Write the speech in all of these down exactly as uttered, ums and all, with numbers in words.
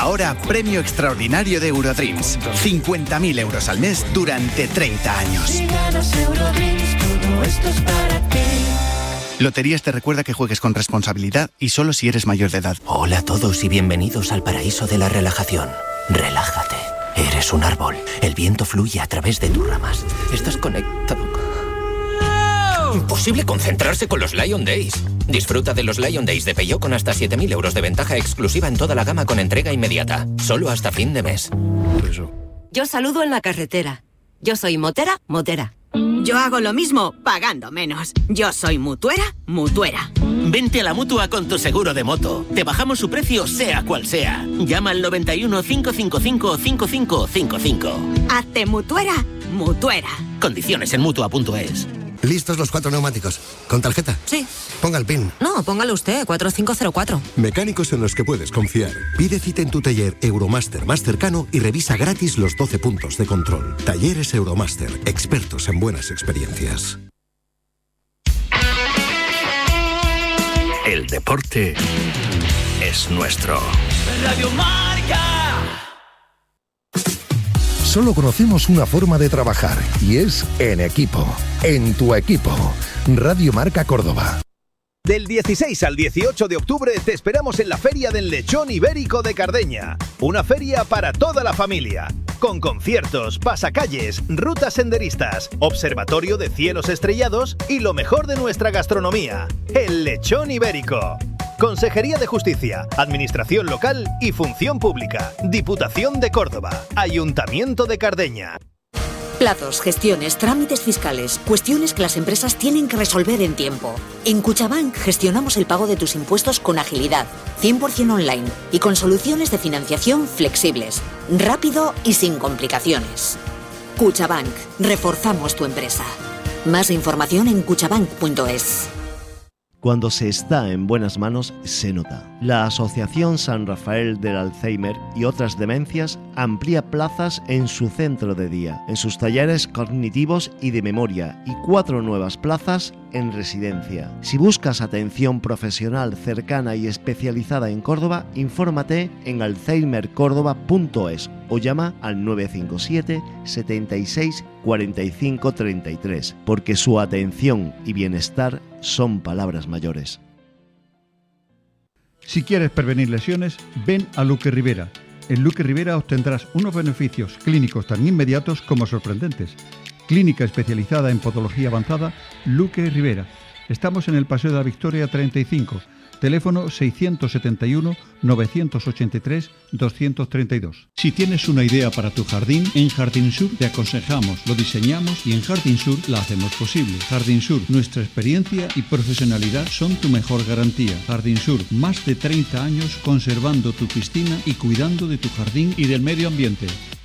Ahora, premio extraordinario de Eurodreams. cincuenta mil euros al mes durante treinta años. Si ganas Eurodreams, todo esto es para ti. Loterías te recuerda que juegues con responsabilidad y solo si eres mayor de edad. Hola a todos y bienvenidos al paraíso de la relajación. Relájate. Eres un árbol. El viento fluye a través de tus ramas. Estás conectado. ¡Oh! Imposible concentrarse con los Lion Days. Disfruta de los Lion Days de Peugeot con hasta siete mil euros de ventaja exclusiva en toda la gama con entrega inmediata. Solo hasta fin de mes. Eso. Yo saludo en la carretera. Yo soy motera, motera. Yo hago lo mismo, pagando menos. Yo soy mutuera, mutuera. Vente a la Mutua con tu seguro de moto. Te bajamos su precio sea cual sea. Llama al noventa y uno, cinco cinco cinco, cinco cinco cinco cinco. Hazte mutuera, mutuera. Condiciones en Mutua punto es. ¿Listos los cuatro neumáticos? ¿Con tarjeta? Sí. Ponga el PIN. No, póngalo usted, cuatro cinco cero cuatro. Mecánicos en los que puedes confiar. Pide cita en tu taller Euromaster más cercano y revisa gratis los doce puntos de control. Talleres Euromaster, expertos en buenas experiencias. El deporte es nuestro. Radio Marca. Solo conocemos una forma de trabajar y es en equipo, en tu equipo. Radio Marca Córdoba. Del dieciséis al dieciocho de octubre te esperamos en la Feria del Lechón Ibérico de Cardeña. Una feria para toda la familia. Con conciertos, pasacalles, rutas senderistas, observatorio de cielos estrellados y lo mejor de nuestra gastronomía. El Lechón Ibérico. Consejería de Justicia, Administración Local y Función Pública. Diputación de Córdoba. Ayuntamiento de Cardeña. Plazos, gestiones, trámites fiscales, cuestiones que las empresas tienen que resolver en tiempo. En Cuchabank gestionamos el pago de tus impuestos con agilidad, cien por ciento online y con soluciones de financiación flexibles, rápido y sin complicaciones. Cuchabank, reforzamos tu empresa. Más información en cuchabank punto es. Cuando se está en buenas manos, se nota. La Asociación San Rafael del Alzheimer y otras demencias amplía plazas en su centro de día, en sus talleres cognitivos y de memoria, y cuatro nuevas plazas en residencia. Si buscas atención profesional cercana y especializada en Córdoba, infórmate en alzheimer córdoba punto es o llama al nueve cinco siete, setenta y seis, cuarenta y cinco, treinta y tres, porque su atención y bienestar son palabras mayores. Si quieres prevenir lesiones, ven a Luque Rivera. En Luque Rivera obtendrás unos beneficios clínicos tan inmediatos como sorprendentes. Clínica especializada en podología avanzada, Luque Rivera. Estamos en el Paseo de la Victoria treinta y cinco. Teléfono seiscientos setenta y uno, novecientos ochenta y tres, doscientos treinta y dos. Si tienes una idea para tu jardín, en Jardín Sur te aconsejamos, lo diseñamos y en Jardín Sur la hacemos posible. Jardín Sur, nuestra experiencia y profesionalidad son tu mejor garantía. Jardín Sur, más de treinta años conservando tu piscina y cuidando de tu jardín y del medio ambiente.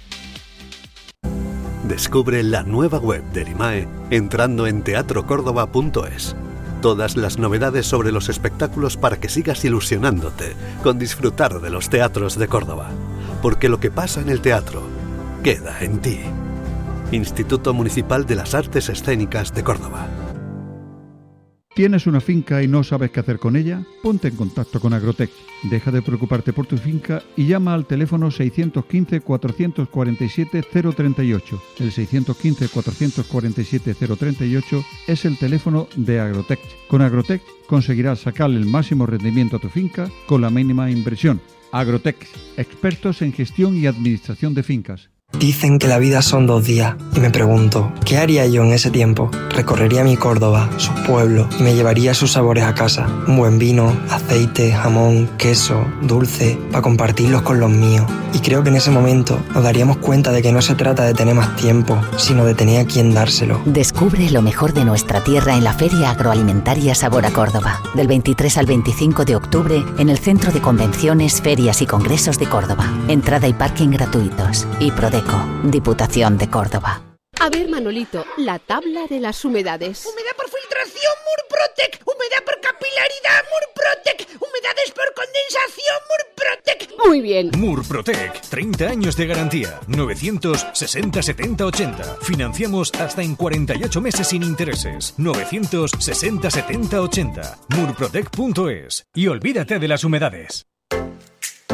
Descubre la nueva web del I M A E entrando en teatro córdoba punto es. Todas las novedades sobre los espectáculos para que sigas ilusionándote con disfrutar de los teatros de Córdoba. Porque lo que pasa en el teatro queda en ti. Instituto Municipal de las Artes Escénicas de Córdoba. ¿Tienes una finca y no sabes qué hacer con ella? Ponte en contacto con Agrotech. Deja de preocuparte por tu finca y llama al teléfono seiscientos quince, cuatrocientos cuarenta y siete, cero treinta y ocho. El seiscientos quince, cuatrocientos cuarenta y siete, cero treinta y ocho es el teléfono de Agrotech. Con Agrotech conseguirás sacarle el máximo rendimiento a tu finca con la mínima inversión. Agrotech, expertos en gestión y administración de fincas. Dicen que la vida son dos días y me pregunto, ¿qué haría yo en ese tiempo? Recorrería mi Córdoba, sus pueblos y me llevaría sus sabores a casa. Un buen vino, aceite, jamón, queso, dulce, para compartirlos con los míos. Y creo que en ese momento nos daríamos cuenta de que no se trata de tener más tiempo, sino de tener a quien dárselo. Descubre lo mejor de nuestra tierra en la Feria Agroalimentaria Sabor a Córdoba. Del veintitrés al veinticinco de octubre en el Centro de Convenciones, Ferias y Congresos de Córdoba. Entrada y parking gratuitos. Y Prodeco, Diputación de Córdoba. A ver, Manolito, la tabla de las humedades. Humedad por filtración, Murprotec. Humedad por capilaridad, Murprotec. Humedades por condensación, Murprotec. Muy bien. Murprotec, treinta años de garantía. novecientos sesenta, setenta, ochenta. Financiamos hasta en cuarenta y ocho meses sin intereses. novecientos sesenta, setenta, ochenta. Murprotec punto es. Y olvídate de las humedades.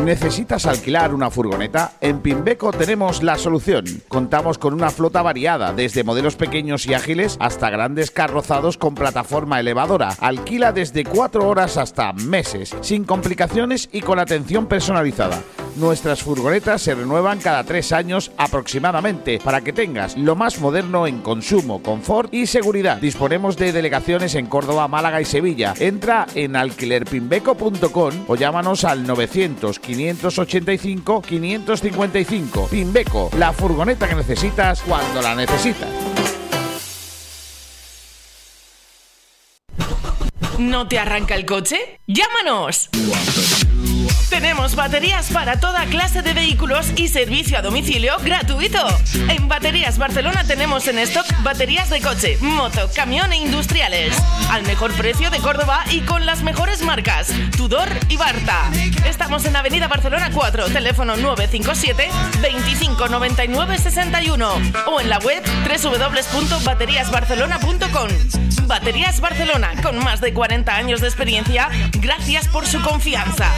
¿Necesitas alquilar una furgoneta? En Pimbeco tenemos la solución. Contamos con una flota variada, desde modelos pequeños y ágiles hasta grandes carrozados con plataforma elevadora. Alquila desde cuatro horas hasta meses, sin complicaciones y con atención personalizada. Nuestras furgonetas se renuevan cada tres años aproximadamente, para que tengas lo más moderno en consumo, confort y seguridad. Disponemos de delegaciones en Córdoba, Málaga y Sevilla. Entra en alquiler pimbeco punto com o llámanos al novecientos, quinientos ochenta y cinco, quinientos cincuenta y cinco. Pimbeco, la furgoneta que necesitas cuando la necesitas. ¿No te arranca el coche? ¡Llámanos! Tenemos baterías para toda clase de vehículos y servicio a domicilio gratuito. En Baterías Barcelona tenemos en stock baterías de coche, moto, camión e industriales. Al mejor precio de Córdoba y con las mejores marcas, Tudor y Barta. Estamos en Avenida Barcelona cuatro, teléfono nueve cinco siete, veinticinco noventa y nueve sesenta y uno o en la web doble u doble u doble u punto baterías barcelona punto com. Baterías Barcelona, con más de cuarenta años de experiencia, gracias por su confianza.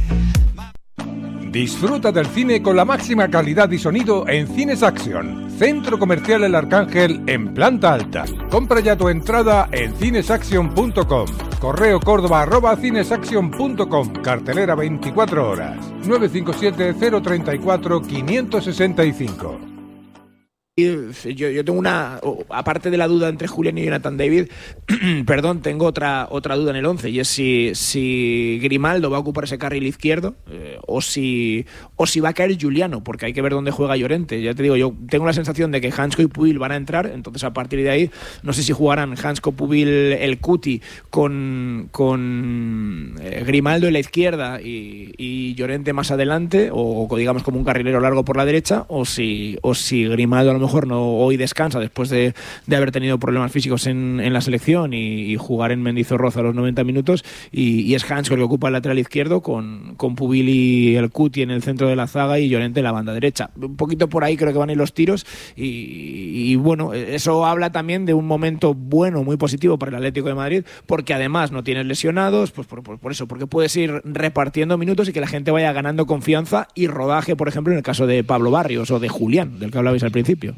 Disfruta del cine con la máxima calidad y sonido en Cines Action, Centro Comercial El Arcángel en planta alta. Compra ya tu entrada en cinesaction punto com. Correo córdoba arroba cinesaction punto com. Cartelera veinticuatro horas. nueve cinco siete, cero tres cuatro, cinco seis cinco. Yo, yo tengo una, aparte de la duda entre Julián y Jonathan David, perdón, tengo otra otra duda en el once, y es si, si Grimaldo va a ocupar ese carril izquierdo eh, o si o si va a caer Giuliano, porque hay que ver dónde juega Llorente. Ya te digo, yo tengo la sensación de que Hansko y Pubil van a entrar, entonces a partir de ahí no sé si jugarán Hansko, Pubil, el Cuti con, con eh, Grimaldo en la izquierda y, y Llorente más adelante, o digamos como un carrilero largo por la derecha, o si, o si Grimaldo a lo mejor no hoy descansa después de, de haber tenido problemas físicos en, en la selección y, y jugar en Mendizorroza a los noventa minutos, y, y es Hansko el que ocupa el lateral izquierdo con, con Pubil y el Cuti en el centro de la zaga y Llorente en la banda derecha. Un poquito por ahí creo que van a ir los tiros y, y bueno, eso habla también de un momento bueno, muy positivo para el Atlético de Madrid, porque además no tienes lesionados, pues por, por, por eso, porque puedes ir repartiendo minutos y que la gente vaya ganando confianza y rodaje, por ejemplo en el caso de Pablo Barrios o de Julián, del que hablabais al principio.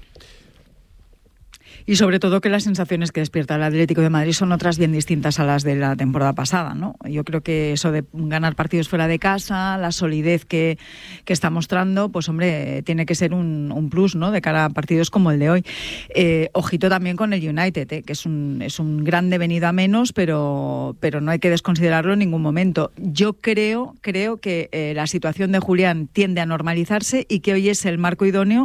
Y sobre todo que las sensaciones que despierta el Atlético de Madrid son otras bien distintas a las de la temporada pasada, ¿no? Yo creo que eso de ganar partidos fuera de casa, la solidez que, que está mostrando, pues hombre, tiene que ser un, un plus, ¿no?, de cara a partidos como el de hoy. Eh, ojito también con el United, ¿eh?, que es un, es un gran devenido a menos, pero, pero no hay que desconsiderarlo en ningún momento. Yo creo, creo que eh, la situación de Julián tiende a normalizarse y que hoy es el marco idóneo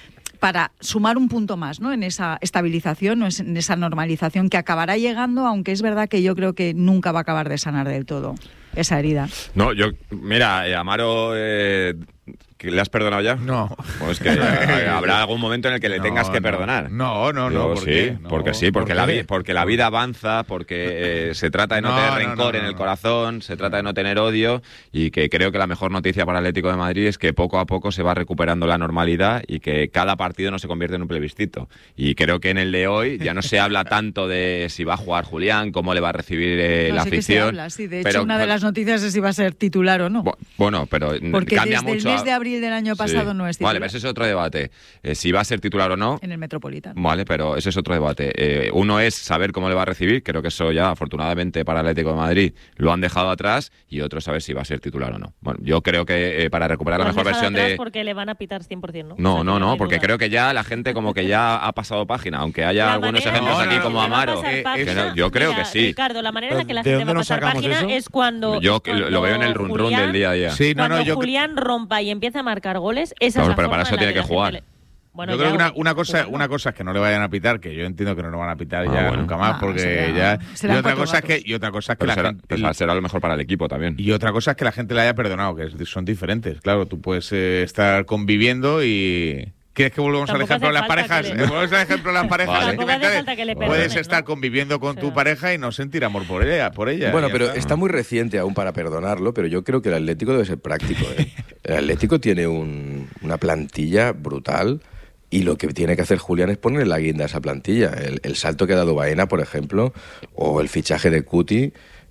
para sumar un punto más, ¿no?, en esa estabilización o en esa normalización que acabará llegando, aunque es verdad que yo creo que nunca va a acabar de sanar del todo esa herida. No, yo, mira, eh, Amaro, eh, ¿le has perdonado ya? No. Pues que eh, habrá algún momento en el que le no, tengas que no. Ah. perdonar. No, no, no. Yo, ¿por sí, qué? No, porque sí, porque, ¿por la, qué? porque la vida avanza, porque eh, se trata de no, No, tener no, rencor no, en no, el no. corazón, se trata de no tener odio, y que creo que la mejor noticia para el Atlético de Madrid es que poco a poco se va recuperando la normalidad y que cada partido no se convierte en un plebiscito. Y creo que en el de hoy ya no se habla tanto de si va a jugar Julián, cómo le va a recibir eh, No, la sí que afición. se habla, sí. De hecho, pero, una de las noticias es si va a ser titular o no. Bueno, pero Porque cambia desde mucho. el mes de abril del año pasado Sí. no es titular. Vale, pero ese es otro debate. Eh, si va a ser titular o no. En el Metropolitano. Vale, pero ese es otro debate. Eh, uno es saber cómo le va a recibir, creo que eso ya, afortunadamente para el Atlético de Madrid, lo han dejado atrás, y otro es saber si va a ser titular o no. Bueno, yo creo que eh, para recuperar la Lo has mejor dejado versión atrás de... porque le van a pitar cien por ciento, ¿no? No, O sea, no, que no, hay porque duda. creo que ya la gente como que ya ha pasado página, aunque haya La algunos manera ejemplos en la aquí que como le va a Amaro. pasar que página- no- yo creo Mira, que sí. Ricardo, la manera en la que la ¿De gente dónde va a nos pasar sacamos página eso? es cuando... Yo que lo, lo veo en el run run Julián- del día a día. Sí, no, cuando no, yo Julián rompa y empiece a marcar goles, esa Claro, es la pero para forma eso en la tiene que que la gente jugar. le- Bueno, yo ya, creo que una, una cosa jugar, ¿no? una cosa es que no le vayan a pitar, que yo entiendo que no lo van a pitar Ah, ya bueno. nunca más, Ah, porque será- ya... serán Y otra, cuatro cosa es que, gatos. y otra cosa es que Pero la será, gente... pero será lo mejor para el equipo también. Y otra cosa es que la gente le haya perdonado, que es- son diferentes. Claro, tú puedes eh, estar conviviendo y... ¿Quieres que volvamos al Tampoco ejemplo de hace las falta parejas? que le- Volvemos al ejemplo de las parejas Vale. Tampoco hace sentimentales. falta que le Puedes perdones, estar ¿no? conviviendo con O tu sea. pareja y no sentir amor por ella. Por ella Bueno, ya pero está. está muy reciente aún para perdonarlo, pero yo creo que el Atlético debe ser práctico, ¿eh? El Atlético tiene un- una plantilla brutal, y lo que tiene que hacer Julián es ponerle la guinda a esa plantilla. El, el salto que ha dado Baena, por ejemplo, o el fichaje de Cuti,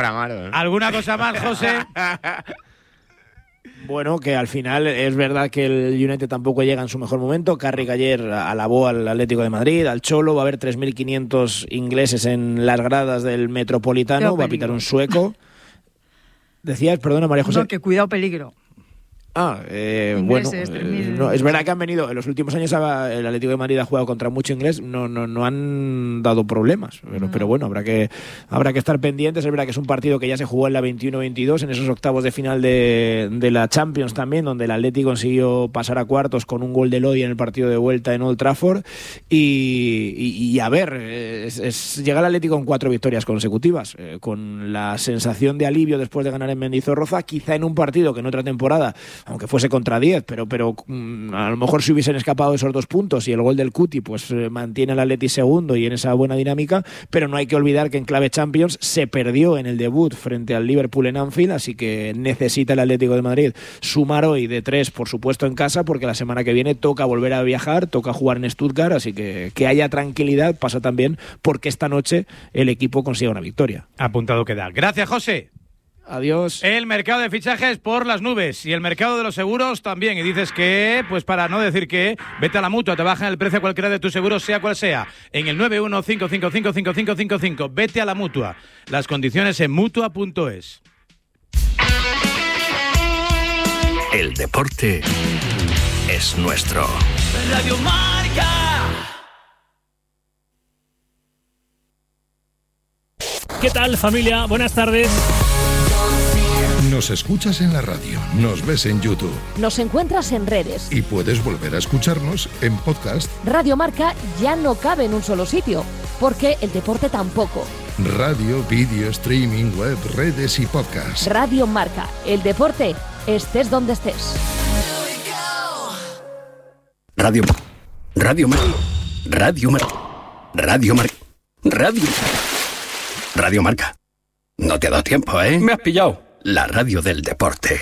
fuera malo. ¿eh? ¿Alguna cosa más, José? Bueno, que al final es verdad que el United tampoco llega en su mejor momento. Carrick ayer alabó al Atlético de Madrid, al Cholo. Va a haber tres mil quinientos ingleses en las gradas del Metropolitano. Va a pitar un sueco. Decías, perdona, María José. No, que cuidado peligro. Ah, eh, Ingleses, bueno, eh, no, es verdad que han venido, en los últimos años el Atlético de Madrid ha jugado contra mucho inglés, no, no, no han dado problemas, pero, no. pero bueno, habrá que, habrá que estar pendientes. Es verdad que es un partido que ya se jugó en la veintiuno veintidós, en esos octavos de final de, de la Champions también, donde el Atlético consiguió pasar a cuartos con un gol de Lodi en el partido de vuelta en Old Trafford, y, y, y a ver, es, es, llega el Atlético con cuatro victorias consecutivas, eh, con la sensación de alivio después de ganar en Mendizorroza, quizá en un partido que en otra temporada, aunque fuese contra diez, pero, pero mm, a lo mejor si hubiesen escapado esos dos puntos y el gol del Cuti pues eh, mantiene al Atleti segundo y en esa buena dinámica, pero no hay que olvidar que en clave Champions se perdió en el debut frente al Liverpool en Anfield, así que necesita el Atlético de Madrid sumar hoy de tres, por supuesto en casa, porque la semana que viene toca volver a viajar, toca jugar en Stuttgart, así que que haya tranquilidad pasa también porque esta noche el equipo consiga una victoria. Apuntado queda. Gracias, José. Adiós. El mercado de fichajes por las nubes y el mercado de los seguros también. Y dices que, pues para no decir que, vete a la Mutua, te bajan el precio cualquiera de tus seguros, sea cual sea. En el nueve uno cinco cinco cinco cinco cinco cinco cinco. Vete a la Mutua. Las condiciones en mutua punto es. El deporte es nuestro. Radio Marca. ¿Qué tal, familia? Buenas tardes. Nos escuchas en la radio, nos ves en YouTube. Nos encuentras en redes. Y puedes volver a escucharnos en podcast. Radio Marca ya no cabe en un solo sitio, porque el deporte tampoco. Radio, vídeo, streaming, web, redes y podcast. Radio Marca, el deporte, estés donde estés. Radio, Radio Marca, Radio Marca, Radio Marca, Radio, Radio Marca. No te ha dado tiempo, ¿eh? Me has pillado. La radio del deporte.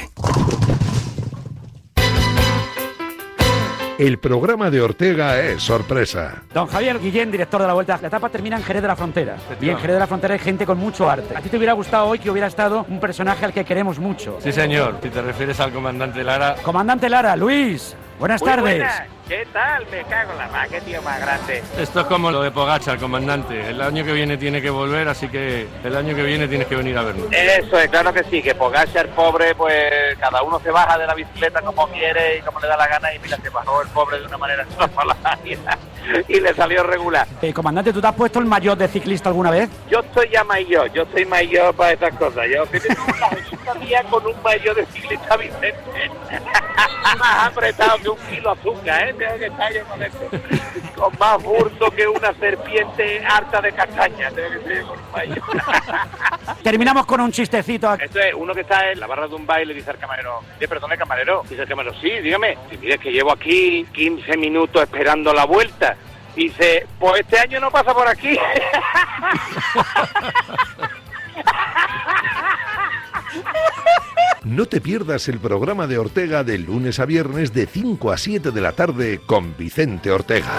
El programa de Ortega es sorpresa. Don Javier Guillén, director de la Vuelta. La etapa termina en Jerez de la Frontera. Y en Jerez de la Frontera hay gente con mucho arte. ¿A ti te hubiera gustado hoy que hubiera estado un personaje al que queremos mucho? Sí, señor. Si te refieres al comandante Lara. Comandante Lara, Luis. Buenas Muy tardes. Buena. ¿Qué tal? Me cago en la mar, qué tío más grande. Esto es como lo de Pogačar, comandante. El año que viene tiene que volver, así que el año que viene tienes que venir a vernos. Eso es, claro que sí, que Pogačar, pobre, pues cada uno se baja de la bicicleta como quiere y como le da la gana, y mira, se bajó el pobre de una manera extraordinaria y le salió regular. Eh, comandante, ¿tú te has puesto el maillot de ciclista alguna vez? Yo estoy ya maillot, yo soy maillot para estas cosas. Yo estaría con un maillot de ciclista Vicente. Más apretado que un kilo de azúcar, ¿eh? Tengo que estar yo con esto. Con más burdo que una serpiente harta de castaña. Tengo que estar yo con un maillot. Terminamos con un chistecito. Esto es uno que está en la barra de un baile, dice el camarero. Oye, perdone, camarero. Dice el camarero, sí, dígame. Si mire que llevo aquí quince minutos esperando la vuelta. Dice, pues este año no pasa por aquí. No te pierdas el programa de Ortega de lunes a viernes de cinco a siete de la tarde con Vicente Ortega.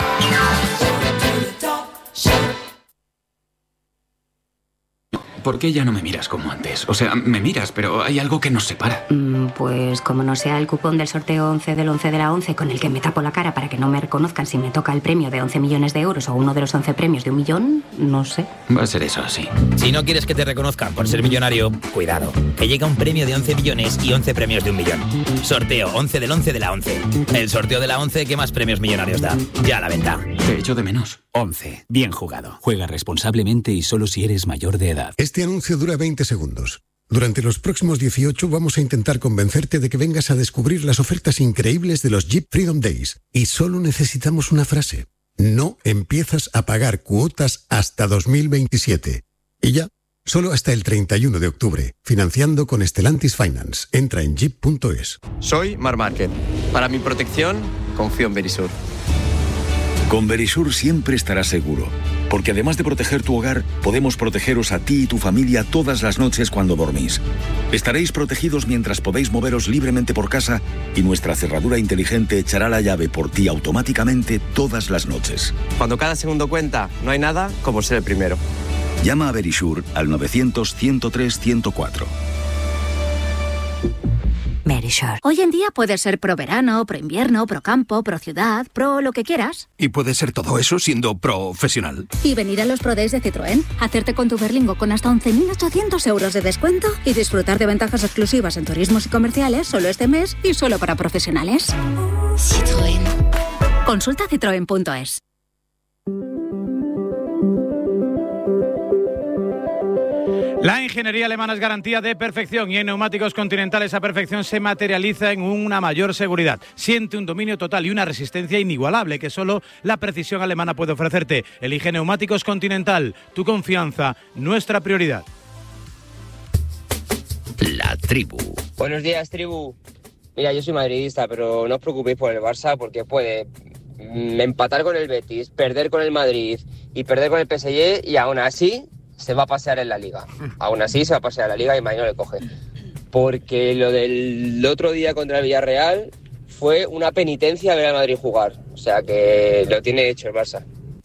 ¿Por qué ya no me miras como antes? O sea, me miras, pero hay algo que nos separa. Mm, pues como no sea el cupón del sorteo once del once de la once con el que me tapo la cara para que no me reconozcan si me toca el premio de once millones de euros o uno de los once premios de un millón, no sé. Va a ser eso, sí. Si no quieres que te reconozcan por ser millonario, cuidado, que llega un premio de once millones y once premios de un millón. Sorteo once del once de la once. El sorteo de la once que más premios millonarios da. Ya a la venta. Te echo de menos. once. Bien jugado. Juega responsablemente y solo si eres mayor de edad. Este anuncio dura veinte segundos. Durante los próximos dieciocho vamos a intentar convencerte de que vengas a descubrir las ofertas increíbles de los Jeep Freedom Days. Y solo necesitamos una frase. No empiezas a pagar cuotas hasta dos mil veintisiete. Y ya, solo hasta el treinta y uno de octubre. Financiando con Stellantis Finance. Entra en jeep punto es. Soy Marc Márquez. Para mi protección, confío en Verisur. Con Verisur siempre estarás seguro, porque además de proteger tu hogar, podemos protegeros a ti y tu familia todas las noches cuando dormís. Estaréis protegidos mientras podéis moveros libremente por casa y nuestra cerradura inteligente echará la llave por ti automáticamente todas las noches. Cuando cada segundo cuenta, no hay nada como ser el primero. Llama a Verisur al novecientos, ciento tres, ciento cuatro. Verisur. Sure. Hoy en día puedes ser pro verano, pro invierno, pro campo, pro ciudad, pro lo que quieras. ¿Y puede ser todo eso siendo profesional? Y venir a los Pro Days de Citroën, hacerte con tu Berlingo con hasta once mil ochocientos euros de descuento y disfrutar de ventajas exclusivas en turismos y comerciales solo este mes y solo para profesionales. Citroën. Consulta citroen punto es. La ingeniería alemana es garantía de perfección y en neumáticos Continental esa perfección se materializa en una mayor seguridad. Siente un dominio total y una resistencia inigualable que solo la precisión alemana puede ofrecerte. Elige neumáticos Continental, tu confianza, nuestra prioridad. La tribu. Buenos días, tribu. Mira, yo soy madridista, pero no os preocupéis por el Barça porque puede empatar con el Betis, perder con el Madrid y perder con el P S G y aún así se va a pasear en la Liga. Aún así se va a pasear en la Liga y mañana le coge. Porque lo del otro día contra el Villarreal fue una penitencia ver al Madrid jugar. O sea que lo tiene hecho el Barça.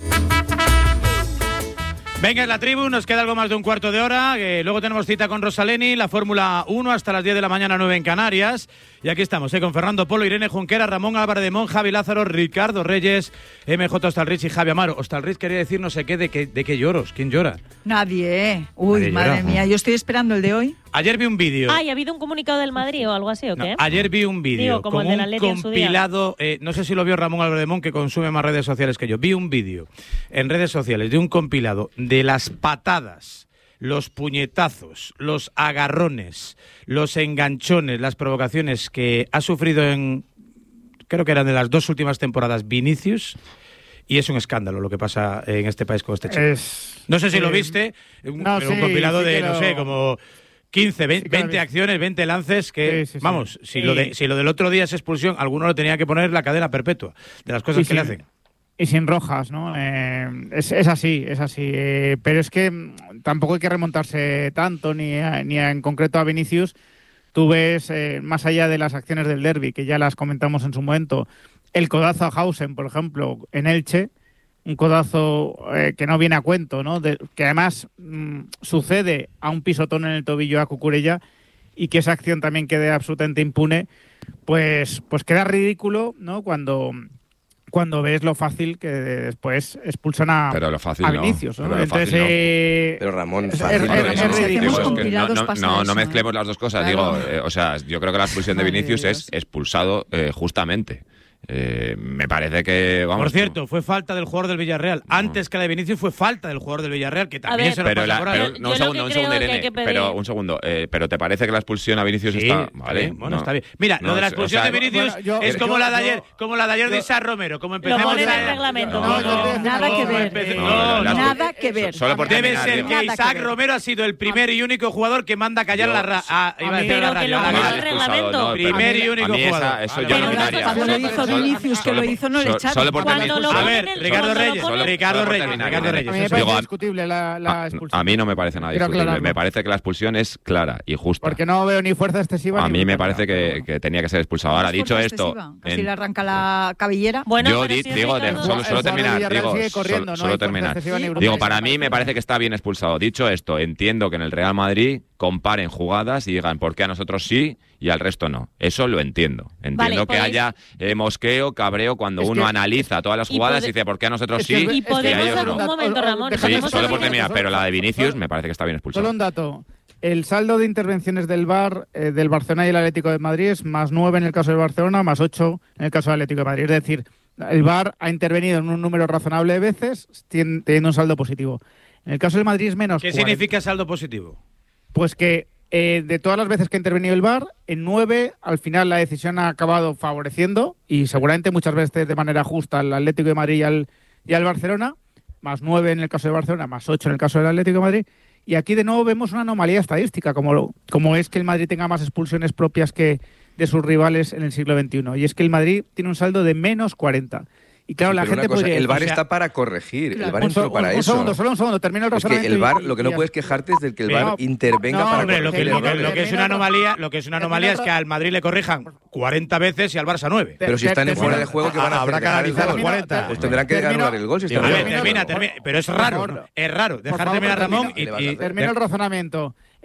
Venga, en la tribu, nos queda algo más de un cuarto de hora. Eh, luego tenemos cita con Rosaleni, la Fórmula uno hasta las diez de la mañana, nueve en Canarias. Y aquí estamos, eh, con Fernando Polo, Irene Junquera, Ramón Álvarez de Mon, Javi Lázaro, Ricardo Reyes, M J Hostalrich y Javi Amaro. Hostalrich quería decir no sé qué, de qué, de qué lloros. ¿Quién llora? Nadie, ¿eh? Uy, Nadie madre llora. mía, yo estoy esperando el de hoy. Ayer vi un vídeo. Ah, ¿y ha habido un comunicado del Madrid o algo así o qué? No, ayer vi un vídeo con un compilado, eh, no sé si lo vio Ramón Álvarez de Mon, que consume más redes sociales que yo. Vi un vídeo en redes sociales de un compilado de las patadas, los puñetazos, los agarrones, los enganchones, las provocaciones que ha sufrido en, creo que eran de las dos últimas temporadas, Vinicius. Y es un escándalo lo que pasa en este país con este chico. Es, no sé si eh, lo viste, un, no, pero un sí, compilado sí de, no sé, como quince, veinte, sí, veinte acciones, veinte lances que, sí, sí, vamos, sí. Si, sí. Lo de, si lo del otro día es expulsión, alguno le tenía que poner la cadena perpetua de las cosas y que sin, le hacen. Y sin rojas, ¿no? Eh, es, es así, es así. Eh, pero es que tampoco hay que remontarse tanto, ni, a, ni a, en concreto a Vinicius. Tú ves, eh, más allá de las acciones del derbi, que ya las comentamos en su momento, el codazo a Hausen, por ejemplo, en Elche, un codazo eh, que no viene a cuento, ¿no? De, que además mmm, sucede a un pisotón en el tobillo a Cucurella y que esa acción también quede absolutamente impune, pues, pues queda ridículo, ¿no? Cuando, cuando ves lo fácil que después expulsan a, pero lo fácil a Vinicius, no. ¿no? Pero, Entonces, fácil, eh, no. pero Ramón, es, fácil, es, no, es, es, es ridículo. Digo, es que no, no, no, no mezclemos las dos cosas. Claro. Digo, eh, o sea, yo creo que la expulsión de Vinicius es expulsado eh, justamente. Eh, me parece que vamos. Por cierto, fue falta del jugador del Villarreal. No. Antes que la de Vinicius fue falta del jugador del Villarreal, que también ver, se lo pero pasa la, por pero, ahí. no, un segundo, un segundo, Irene. Pero un segundo. Eh, pero ¿te parece que la expulsión a Vinicius sí, está vale? Bien, bueno, no. está bien. Mira, no, lo de la expulsión o sea, de Vinicius bueno, yo, es como, yo, la de ayer, yo, como la de ayer yo, de Isaac Romero. Como empezamos lo ponen en el reglamento. No, no, no, nada que ver. No, nada que ver. Solo por Debe ser que Isaac Romero ha sido el primer y único jugador que manda a callar la radio. Pero que lo pone el reglamento. Primer y único jugador. Eso yo no miraría. Cuando lo hizo Vinicius, que lo hizo, no le echaron. Solo por Cuando lo a ver, el, Ricardo Reyes, pone... Ricardo Reyes, Ricardo Reyes. A mí me parece Digo, discutible la, la expulsión. A mí no me parece nada Quiero discutible. aclararlo. Me parece que la expulsión es clara y justa. Porque no veo ni fuerza excesiva. A ni mí me parece que, que tenía que ser expulsado. Ahora, dicho esto... Casi le arranca la cabellera. Bueno, yo di, si digo, de, solo, solo terminar, digo, corriendo, solo, no solo terminar. Sí. Digo, para mí me parece que está bien expulsado. Dicho esto, entiendo que en el Real Madrid comparen jugadas y digan por qué a nosotros sí y al resto no. Eso lo entiendo. Entiendo vale, que podéis... haya eh, mosqueo, cabreo, cuando es uno que... analiza todas las jugadas y, y dice por qué a nosotros es sí y, y a ellos no. Un momento, Ramón. Sí, solo por terminar, pero la de Vinicius me parece que está bien expulsado. Solo un dato. El saldo de intervenciones del V A R eh, del Barcelona y el Atlético de Madrid es más nueve en el caso del Barcelona, más ocho en el caso del Atlético de Madrid. Es decir, el V A R ha intervenido en un número razonable de veces teniendo un saldo positivo. En el caso del Madrid es menos ¿Qué cuarenta. Significa saldo positivo? Pues que eh, de todas las veces que ha intervenido el V A R, en nueve al final la decisión ha acabado favoreciendo y seguramente muchas veces de manera justa al Atlético de Madrid y al, y al Barcelona, más nueve en el caso de Barcelona, más ocho en el caso del Atlético de Madrid. Y aquí de nuevo vemos una anomalía estadística, como, como es que el Madrid tenga más expulsiones propias que de sus rivales en el siglo veintiuno. Y es que el Madrid tiene un saldo de menos cuarenta. Y claro, sí, la gente cosa, podría... El V A R o sea, está para corregir, claro, el V A R entró para un eso. Un segundo, solo un segundo, termino el razonamiento. Es que el V A R, y, lo que no puedes quejarte es del que el V A R no, intervenga no, para hombre, corregir. Lo que, lo, que, lo que es una anomalía, lo que es una anomalía es que al Madrid le corrijan cuarenta veces y al Barça nueve. Pero si están en fuera de juego, ¿qué van a hacer? Habrá que analizar los cuarenta. Pues tendrán que anular el gol. Si a ver, termina, termina. Pero es raro, es raro. Dejar terminar Ramón y... Termino el razonamiento.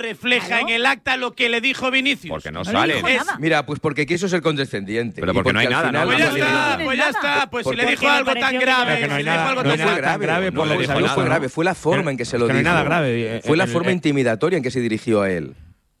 refleja Claro. en el acta lo que le dijo Vinicius. Porque no, No le sale. dijo Es- nada. Mira, pues porque quiso ser condescendiente. Pero Y porque no hay al nada, final ¿no? Pues ya no le está, dijo- pues ya está. Pues si le dijo Porque algo me tan pareció grave, que- si que no le hay dijo nada- algo No tan fue grave. grave, grave no, por lo no, que no dijo, fue ¿no? grave, fue la forma en que se lo Es que no hay dijo. nada grave. Fue la En el- forma eh, intimidatoria en que se dirigió a él.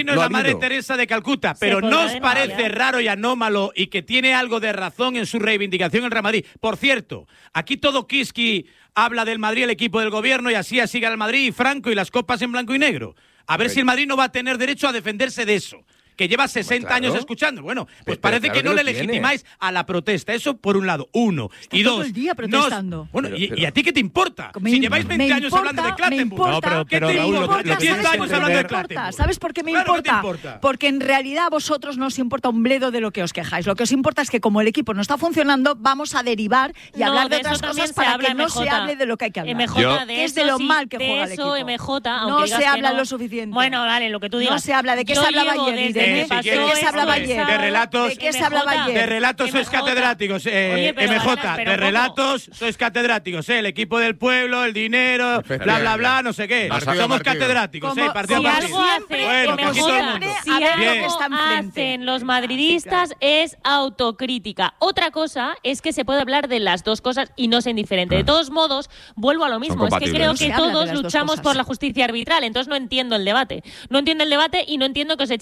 Madrid no es Lo ha la Madre habido. Teresa de Calcuta, pero Se ¿no os podrá parece denunciar. raro y anómalo y que tiene algo de razón en su reivindicación en Real Madrid? Por cierto, aquí todo Kiski habla del Madrid, el equipo del gobierno, y así sigue al Madrid y Franco y las copas en blanco y negro. A ver Pero- si el Madrid no va a tener derecho a defenderse de eso, que lleva sesenta claro. años escuchando. Bueno, pues Pero parece claro que que no lo le tiene. legitimáis a la protesta. Eso por un lado, uno. y todo dos, el día no os- protestando. bueno, Pero- y, pero- ¿y a ti qué te importa? Me si im- lleváis me veinte años importa, hablando de me Clattenburg. importa, No, pero, ¿qué pero te Raúl, lo que- importa? lo que- diez ¿Sabes años por qué hablando me de importa? Clattenburg. ¿Sabes por qué me Claro que te importa? importa. Porque en realidad a vosotros no os importa un bledo de lo que os quejáis. Lo que os importa es que como el equipo no está funcionando, vamos a derivar y No, hablar de, de eso otras también cosas se para habla, que no M J. se hable de lo que hay que hablar. M J, Yo- de Que es de eso lo sí, mal que de juega el eso, equipo. M J, No aunque se digas que habla no. lo suficiente. Bueno, vale, lo que tú digas. No se habla de qué Yo se hablaba llevo ayer, desde Irene. que si pasó quieres, ¿De qué se hablaba eso, ayer? de relatos- ¿De qué se M J, hablaba ayer? De relatos sois M J. catedráticos, eh, Oye, pero M J. Ana, pero de ¿cómo? relatos sois catedráticos, eh. El equipo del pueblo, el dinero, bla, bla, bla, no sé qué. Partido, Somos partido. catedráticos, Como- eh. Partido Si a como partido. algo siempre, hace, Bueno, como aquí todo el siempre, mundo. si a ver algo lo que está enfrente. hacen los madridistas es autocrítica. Otra cosa es que se puede hablar de las dos cosas y no ser indiferente. De todos modos, vuelvo a lo mismo. Es que compatibles. creo No que se habla de todos las dos luchamos cosas. por la justicia arbitral, entonces no entiendo el debate. No entiendo el debate y no entiendo que os echéis encima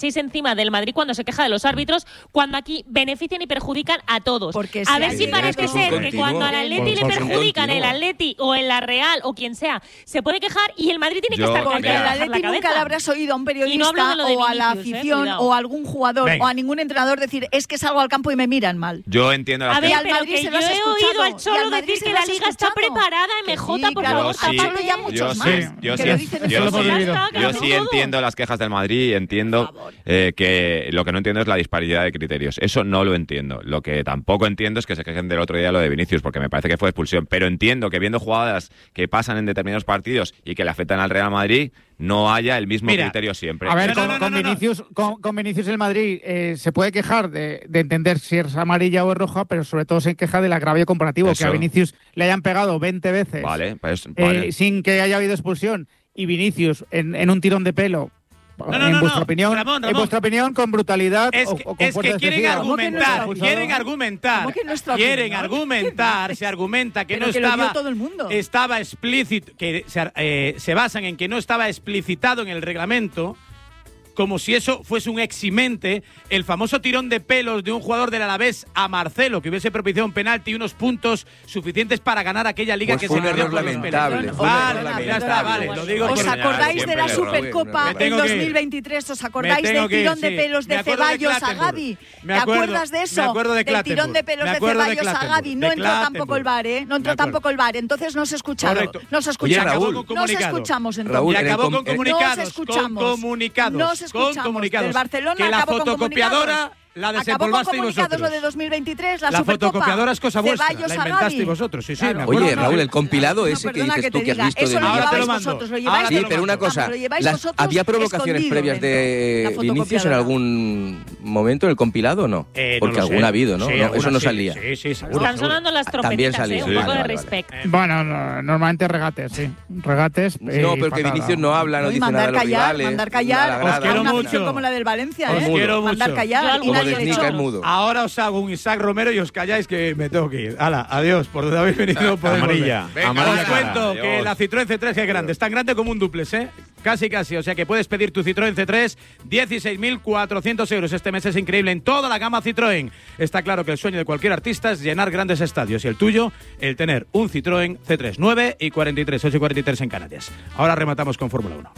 encima del Madrid cuando se queja de los árbitros, cuando aquí benefician y perjudican a todos. Porque a si ver si parece ser que cuando al Atleti le perjudican el Atleti o en la Real o quien sea, se puede quejar y el Madrid tiene Yo, que estar Porque callado. al Atleti nunca le habrás oído a un periodista no hablo de lo de o a la Vinicius, eh, afición cuidado. o a algún jugador Venga. o a ningún entrenador decir es que salgo al campo y me miran mal. Yo entiendo las A ver, Y al pero Madrid que se yo lo has he escuchado, oído al y Cholo al Madrid decir se que lo la has liga está escuchado. preparada, Que M J, sí, por claro, favor, sí. Cholo y ya muchos Yo más. sí, yo que sí, lo dicen yo en sí, su Ya casa. está, que yo lo sí hacen todo. entiendo las quejas del Madrid y entiendo eh, que lo que no entiendo es la disparidad de criterios. Eso no lo entiendo. Lo que tampoco entiendo es que se quejen del otro día lo de Vinicius, porque me parece que fue expulsión. Pero entiendo que viendo jugadas que pasan en determinados partidos y que le afectan al Real Madrid, no haya el mismo Mira, criterio siempre. A ver, No, con, no, no, con no, no. Vinicius, con, con Vinicius el Madrid eh, se puede quejar de, de entender si es amarilla o es roja, pero sobre todo se queja del agravio comparativo, Eso. que a Vinicius le hayan pegado veinte veces Vale, pues eh, vale. sin que haya habido expulsión y Vinicius en, en un tirón de pelo. No, no, en no, vuestra no. opinión, Ramón, en Ramón. vuestra opinión, con brutalidad Es o, que, o con es fuerza que quieren excesiva. ¿Cómo que argumentar, nuestra opinión? quieren argumentar, ¿Cómo que nuestra quieren opinión? argumentar, se argumenta que Pero no que lo vio estaba, todo el mundo. estaba explícito, que se, eh, se basan en que no estaba explicitado en el reglamento, como si eso fuese un eximente, el famoso tirón de pelos de un jugador del Alavés a Marcelo, que hubiese propiciado un penalti y unos puntos suficientes para ganar aquella liga Pues que fue se un perdió error por los lamentable, penaltis. fue un error Vale, ya lamentable. está, vale, lo digo ¿Os por- acordáis de la siempre le Supercopa Me en tengo que ir. dos mil veintitrés? ¿Os acordáis Me tengo del que ir, tirón de sí. pelos Me de acuerdo de Ceballos a Clattenburg. Gavi? Me ¿Te acuerdo- acuerdas de me eso? acuerdo de Del tirón Clattenburg. de pelos Me de acuerdo de Ceballos a Clattenburg. Gavi. No De entró tampoco Clattenburg. el V A R, ¿eh? No Me entró acuerdo. tampoco el V A R. Entonces no se escuchado. Correcto. No se Oye, escuchamos. Raúl. No se Comunicado. escuchamos entonces. Raúl, Y en el acabó com- con en- comunicados, No se escuchamos. con comunicados, No se escuchamos. con comunicados. El Barcelona que la acabó con fotocopiadora comunicados. la Acabó con desempolvasteis comunicados vosotros. lo de dos mil veintitrés, la, La Supercopa. fotocopiadora es cosa vuestra, Ceballos la a inventasteis Gavi. vosotros, sí, sí, Claro. me acuerdo. Oye, Raúl, el compilado No, ese que perdona dices que tú te que has diga, visto eso de lo Ahora te lleváis lo mando. vosotros, lo lleváis Ahora te Sí, lo pero una mando. cosa, Vamos, lo lleváis las- vosotros ¿había provocaciones escondido previas dentro, de la Vinicius en fotocopiadora. algún momento en el compilado o no? Eh, no Porque lo sé. alguna ha habido, ¿no? Sí, No, alguna eso no sí, salía. Sí, sí, seguro. Están seguro. sonando las También trompetitas, salía. ¿eh? Un Sí, poco vale, de vale, respect. Bueno, no, normalmente regates, sí. Regates. No, eh, pero que patada. Vinicius no habla, no No, y dice nada mandar de los callar, rivales. mandar no la callar. agrada. Os quiero Una mucho. afición como la del Valencia, Os ¿eh? quiero Mandar mucho. callar Yo y alguna Como nadie de le Snica es echa. mudo. Ahora os hago un Isaac Romero y os calláis que me tengo que ir. Hala, adiós, por donde habéis venido podéis Amarilla. volver. Amarilla Os clara. cuento que Adiós. la Citroën C tres es grande, es tan grande como un duplex, ¿eh? Casi, casi, o sea que puedes pedir tu Citroën C tres, dieciséis mil cuatrocientos euros. Este mes es increíble en toda la gama Citroën. Está claro que el sueño de cualquier artista es llenar grandes estadios y el tuyo, el tener un Citroën C tres, nueve y cuarenta y tres, ocho y cuarenta y tres en Canarias. Ahora rematamos con Fórmula uno.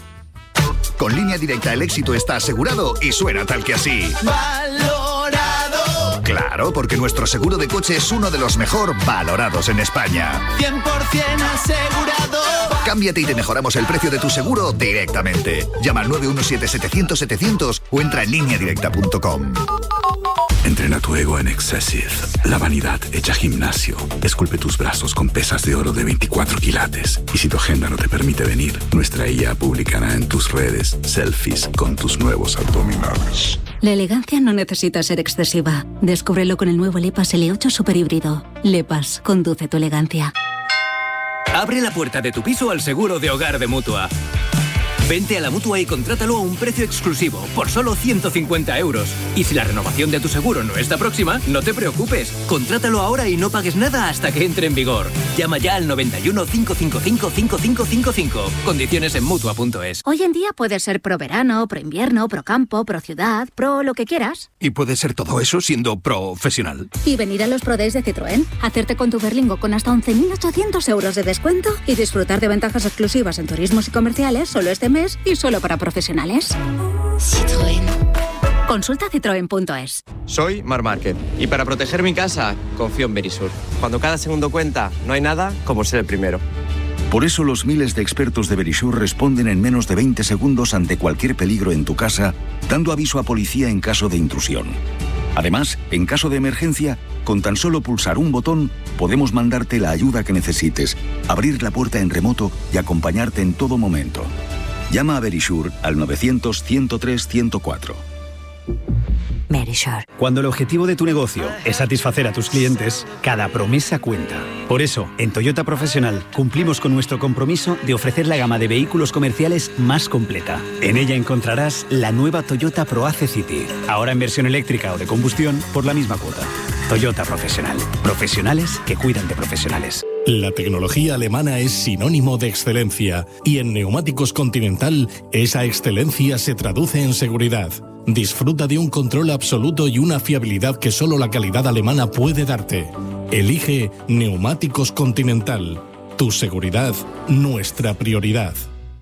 Con Línea Directa el éxito está asegurado y suena tal que así. Valorado. Claro, porque nuestro seguro de coche es uno de los mejor valorados en España. cien por ciento asegurado. Cámbiate y te mejoramos el precio de tu seguro directamente. Llama al nueve uno siete, setecientos, setecientos o entra en línea directa punto com. Entrena tu ego en Excessive. La vanidad hecha gimnasio. Esculpe tus brazos con pesas de oro de veinticuatro quilates. Y si tu agenda no te permite venir, nuestra I A publicará en tus redes selfies con tus nuevos abdominales. La elegancia no necesita ser excesiva. Descúbrelo con el nuevo Lepas L ocho Super Híbrido. Lepas, conduce tu elegancia. Abre la puerta de tu piso al seguro de hogar de Mutua. Vente a la Mutua y contrátalo a un precio exclusivo, por solo ciento cincuenta euros. Y si la renovación de tu seguro no está próxima, no te preocupes. Contrátalo ahora y no pagues nada hasta que entre en vigor. Llama ya al noventa y uno, cinco cinco cinco, cinco cinco cinco cinco. Condiciones en Mutua punto es. Hoy en día puedes ser pro verano, pro invierno, pro campo, pro ciudad, pro lo que quieras. Y puede ser todo eso siendo profesional. Y venir a los Pro Days de Citroën, hacerte con tu Berlingo con hasta once mil ochocientos euros de descuento y disfrutar de ventajas exclusivas en turismos y comerciales solo este mes y solo para profesionales. Citroën. Consulta citroen punto es. Soy Mar Márquez y para proteger mi casa confío en Verisur. Cuando cada segundo cuenta, no hay nada como ser el primero. Por eso los miles de expertos de Verisur responden en menos de veinte segundos ante cualquier peligro en tu casa, dando aviso a policía en caso de intrusión. Además, en caso de emergencia, con tan solo pulsar un botón, podemos mandarte la ayuda que necesites, abrir la puerta en remoto y acompañarte en todo momento. Llama a Verisur al novecientos, ciento tres, ciento cuatro. Verisur. Cuando el objetivo de tu negocio es satisfacer a tus clientes, cada promesa cuenta. Por eso, en Toyota Profesional cumplimos con nuestro compromiso de ofrecer la gama de vehículos comerciales más completa. En ella encontrarás la nueva Toyota ProAce City, ahora en versión eléctrica o de combustión por la misma cuota. Toyota Profesional. Profesionales que cuidan de profesionales. La tecnología alemana es sinónimo de excelencia y en Neumáticos Continental esa excelencia se traduce en seguridad. Disfruta de un control absoluto y una fiabilidad que solo la calidad alemana puede darte. Elige Neumáticos Continental. Tu seguridad, nuestra prioridad.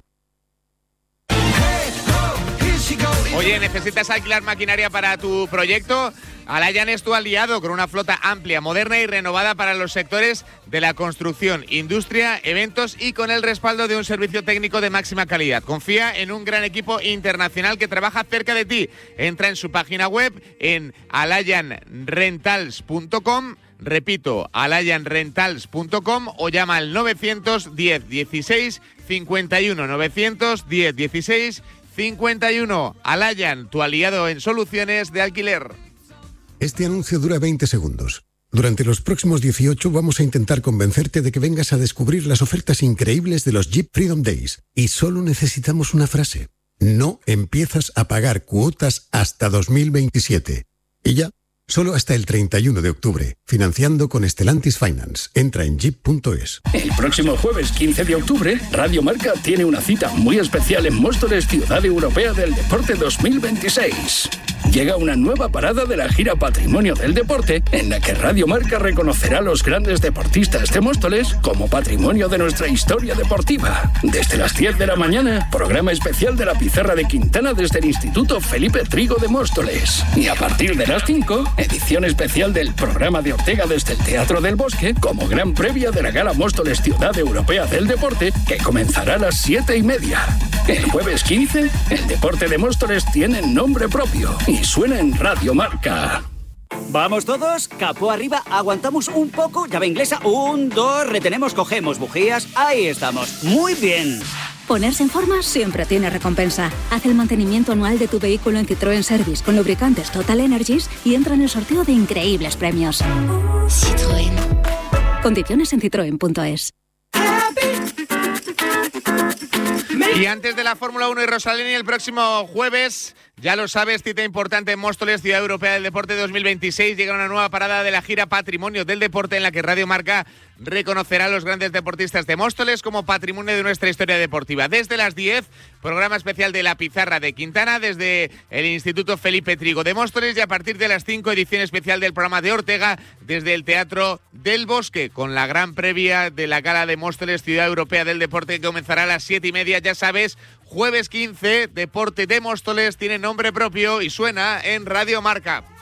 Oye, ¿necesitas alquilar maquinaria para tu proyecto? Alayan es tu aliado con una flota amplia, moderna y renovada para los sectores de la construcción, industria, eventos y con el respaldo de un servicio técnico de máxima calidad. Confía en un gran equipo internacional que trabaja cerca de ti. Entra en su página web en alayan rentals punto com, repito, alayan rentals punto com o llama al novecientos diez dieciséis cincuenta y uno, novecientos diez dieciséis cincuenta y uno. Alayan, tu aliado en soluciones de alquiler. Este anuncio dura veinte segundos. Durante los próximos dieciocho vamos a intentar convencerte de que vengas a descubrir las ofertas increíbles de los Jeep Freedom Days. Y solo necesitamos una frase. No empiezas a pagar cuotas hasta dos mil veintisiete. Y ya, solo hasta el treinta y uno de octubre. Financiando con Stellantis Finance. Entra en jeep punto es. El próximo jueves quince de octubre, Radio Marca tiene una cita muy especial en Móstoles, Ciudad Europea del Deporte dos mil veintiséis. Llega una nueva parada de la gira Patrimonio del Deporte, en la que Radio Marca reconocerá a los grandes deportistas de Móstoles como patrimonio de nuestra historia deportiva. Desde las diez de la mañana, programa especial de la Pizarra de Quintana desde el Instituto Felipe Trigo de Móstoles. Y a partir de las cinco, edición especial del programa de Ortega desde el Teatro del Bosque, como gran previa de la Gala Móstoles Ciudad Europea del Deporte, que comenzará a las siete y media. El jueves quince, el deporte de Móstoles tiene nombre propio y suena en Radio Marca. ¿Vamos todos? Capó arriba, aguantamos un poco, llave inglesa, un, dos, retenemos, cogemos bujías, ahí estamos, muy bien. Ponerse en forma siempre tiene recompensa. Haz el mantenimiento anual de tu vehículo en Citroën Service con lubricantes Total Energies y entra en el sorteo de increíbles premios. Citroën. Condiciones en citroen punto es. Y antes de la Fórmula uno y Rosalini, el próximo jueves, ya lo sabes, cita importante en Móstoles, Ciudad Europea del Deporte dos mil veintiséis. Llega una nueva parada de la gira Patrimonio del Deporte en la que Radio Marca reconocerá a los grandes deportistas de Móstoles como patrimonio de nuestra historia deportiva. Desde las diez, programa especial de La Pizarra de Quintana desde el Instituto Felipe Trigo de Móstoles, y a partir de las cinco, edición especial del programa de Ortega desde el Teatro del Bosque, con la gran previa de la Gala de Móstoles, Ciudad Europea del Deporte, que comenzará a las siete y media. Ya sabes, jueves quince, Deporte de Móstoles tiene nombre propio y suena en Radio Marca.